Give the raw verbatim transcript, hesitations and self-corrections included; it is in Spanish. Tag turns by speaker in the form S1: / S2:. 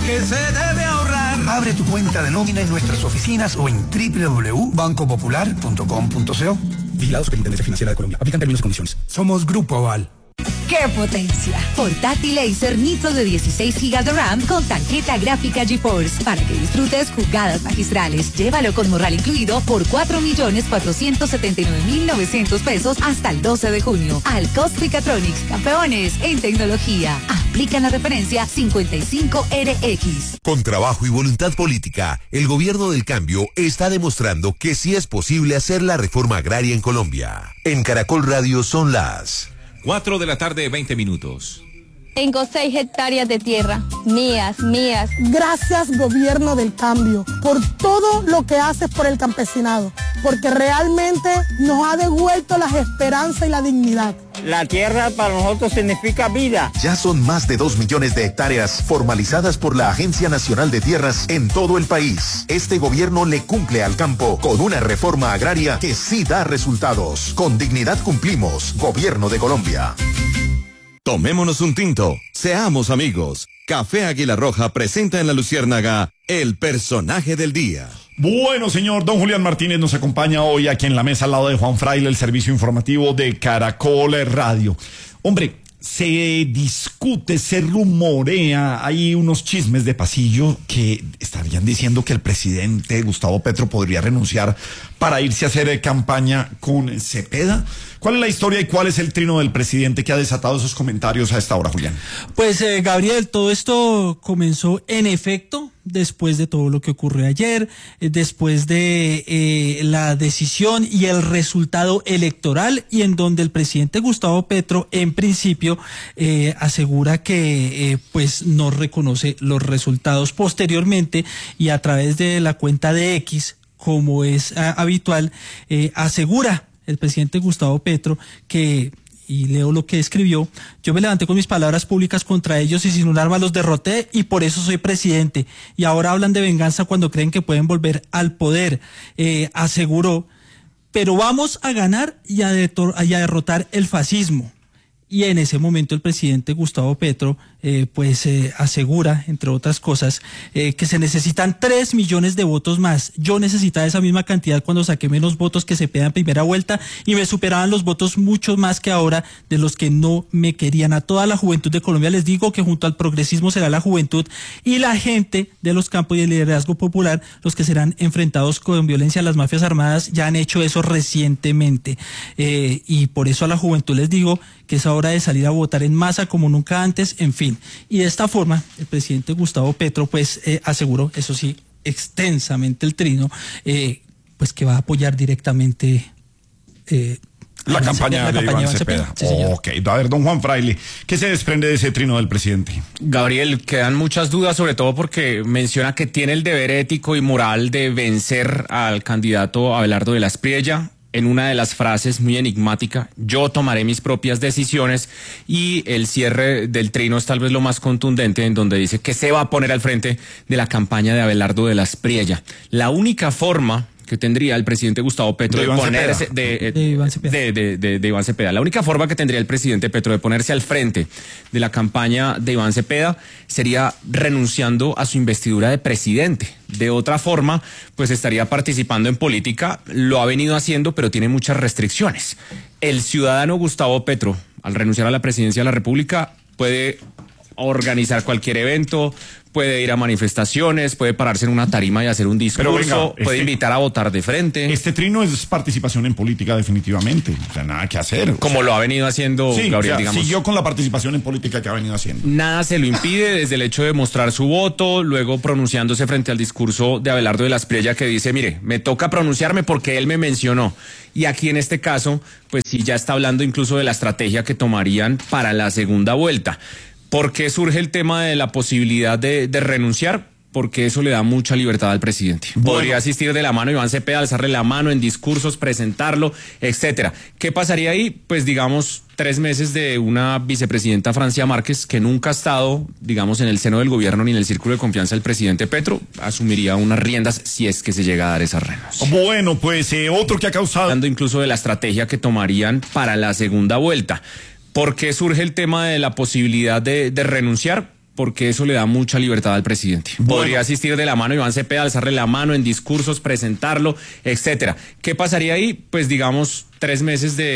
S1: que se debe ahorrar.
S2: Abre tu cuenta de nómina en nuestras oficinas o en doble u doble u doble u punto banco popular punto com punto co. Vigilados por la Intendencia Financiera de Colombia. Aplican términos y condiciones. Somos Grupo Aval.
S3: ¡Qué potencia! Portátil Acer Nitro de dieciséis gigas de RAM con tarjeta gráfica GeForce para que disfrutes jugadas magistrales. Llévalo con morral incluido por cuatro millones cuatrocientos setenta y nueve mil novecientos pesos hasta el doce de junio. Alcos Mechatronics, campeones en tecnología. Aplican la referencia cincuenta y cinco R X.
S4: Con trabajo y voluntad política, el gobierno del cambio está demostrando que sí es posible hacer la reforma agraria en Colombia. En Caracol Radio son las
S5: cuatro de la tarde, veinte minutos.
S6: Tengo seis hectáreas de tierra, mías, mías.
S7: Gracias, gobierno del cambio, por todo lo que haces por el campesinado, porque realmente nos ha devuelto las esperanzas y la dignidad.
S8: La tierra para nosotros significa vida.
S9: Ya son más de dos millones de hectáreas formalizadas por la Agencia Nacional de Tierras en todo el país. Este gobierno le cumple al campo con una reforma agraria que sí da resultados. Con dignidad cumplimos. Gobierno de Colombia.
S10: Tomémonos un tinto, seamos amigos. Café Águila Roja presenta en La Luciérnaga el personaje del día.
S11: Bueno, señor, don Julián Martínez nos acompaña hoy aquí en la mesa al lado de Juan Fraile, el servicio informativo de Caracol Radio. Hombre, se discute, se rumorea, hay unos chismes de pasillo que estarían diciendo que el presidente Gustavo Petro podría renunciar para irse a hacer campaña con Cepeda. ¿Cuál es la historia y cuál es el trino del presidente que ha desatado esos comentarios a esta hora, Julián?
S12: Pues, eh, Gabriel, todo esto comenzó en efecto después de todo lo que ocurrió ayer, eh, después de eh, la decisión y el resultado electoral, y en donde el presidente Gustavo Petro, en principio, eh, asegura que eh, pues no reconoce los resultados. Posteriormente, y a través de la cuenta de X, como es uh, habitual, eh, asegura el presidente Gustavo Petro que, y leo lo que escribió: yo me levanté con mis palabras públicas contra ellos y sin un arma los derroté y por eso soy presidente. Y ahora hablan de venganza cuando creen que pueden volver al poder. Eh, aseguró, pero vamos a ganar y a, y a derrotar el fascismo. Y en ese momento el presidente Gustavo Petro eh, pues eh, asegura, entre otras cosas, eh, que se necesitan tres millones de votos más. Yo necesitaba esa misma cantidad cuando saqué menos votos que Cepeda en primera vuelta y me superaban los votos muchos más que ahora de los que no me querían. A toda la juventud de Colombia les digo que junto al progresismo será la juventud y la gente de los campos y el liderazgo popular los que serán enfrentados con violencia. Las mafias armadas ya han hecho eso recientemente eh, y por eso a la juventud les digo que es hora de salir a votar en masa como nunca antes, en fin. Y de esta forma, el presidente Gustavo Petro, pues, eh, aseguró, eso sí, extensamente el trino, eh, pues que va a apoyar directamente eh,
S11: la, campaña la de campaña Iván Cepeda. Cepeda. Sí, ok, a ver, don Juan Fraile, ¿qué se desprende de ese trino del presidente?
S13: Gabriel, quedan muchas dudas, sobre todo porque menciona que tiene el deber ético y moral de vencer al candidato Abelardo de la Espriella. En una de las frases muy enigmática, yo tomaré mis propias decisiones, y el cierre del trino es tal vez lo más contundente, en donde dice que se va a poner al frente de la campaña de Abelardo de la Espriella. La única forma que tendría el presidente Gustavo Petro de, de ponerse de, de, Iván de, de, de, de Iván Cepeda. La única forma que tendría el presidente Petro de ponerse al frente de la campaña de Iván Cepeda sería renunciando a su investidura de presidente. De otra forma, pues estaría participando en política, lo ha venido haciendo, pero tiene muchas restricciones. El ciudadano Gustavo Petro, al renunciar a la presidencia de la República, puede organizar cualquier evento, puede ir a manifestaciones, puede pararse en una tarima y hacer un discurso, venga, este, puede invitar a votar de frente.
S11: Este trino es participación en política definitivamente, o sea, nada que hacer.
S13: Como
S11: o sea,
S13: lo ha venido haciendo,
S11: sí,
S13: Gabriel,
S11: o sea,
S13: digamos.
S11: Siguió con la participación en política que ha venido haciendo.
S13: Nada se lo impide, desde el hecho de mostrar su voto, luego pronunciándose frente al discurso de Abelardo de la Espriella, que dice, mire, me toca pronunciarme porque él me mencionó. Y aquí en este caso, pues sí, ya está hablando incluso de la estrategia que tomarían para la segunda vuelta. ¿Por qué surge el tema de la posibilidad de, de renunciar? Porque eso le da mucha libertad al presidente. Bueno. Podría asistir de la mano Iván Cepeda, alzarle la mano en discursos, presentarlo, etcétera. ¿Qué pasaría ahí? Pues digamos, tres meses de una vicepresidenta, Francia Márquez, que nunca ha estado, digamos, en el seno del gobierno ni en el círculo de confianza del presidente Petro, asumiría unas riendas si es que se llega a dar esas riendas.
S11: Bueno, pues eh, otro que ha causado...
S13: Hablando incluso de la estrategia que tomarían para la segunda vuelta. ¿Por qué surge el tema de la posibilidad de, de renunciar? porque eso le da mucha libertad al presidente. Bueno. Podría asistir de la mano Iván Cepeda, alzarle la mano en discursos, presentarlo, etcétera. ¿Qué pasaría ahí? Pues digamos, tres meses de